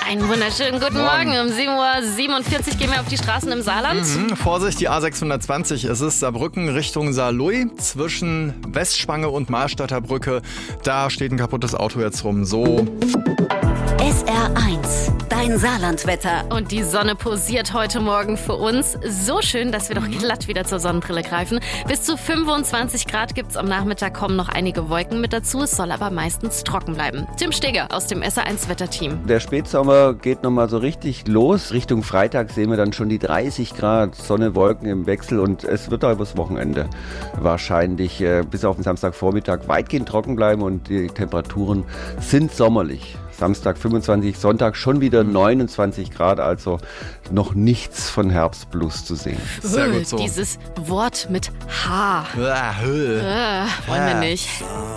Einen wunderschönen guten Morgen. Um 7:47 Uhr gehen wir auf die Straßen im Saarland. Vorsicht, die A620. Es ist Saarbrücken Richtung Saarlouis zwischen Westspange und Mahlstadter Brücke. Da steht ein kaputtes Auto jetzt rum. So. SR1, dein Saarlandwetter. Und die Sonne posiert heute Morgen für uns. So schön, dass wir doch glatt wieder zur Sonnenbrille greifen. Bis zu 25 Grad gibt's am Nachmittag, kommen noch einige Wolken mit dazu. Es soll aber meistens trocken bleiben. Tim Steger aus dem SR1-Wetterteam. Der Spätsommer geht nochmal so richtig los. Richtung Freitag sehen wir dann schon die 30 Grad, Sonne, Wolken im Wechsel und es wird auch übers Wochenende wahrscheinlich bis auf den Samstagvormittag weitgehend trocken bleiben und die Temperaturen sind sommerlich. Samstag 25, Sonntag schon wieder 29 Grad, also noch nichts von Herbstblues zu sehen. Sehr gut so. Dieses Wort mit H. Höh. Wollen wir nicht.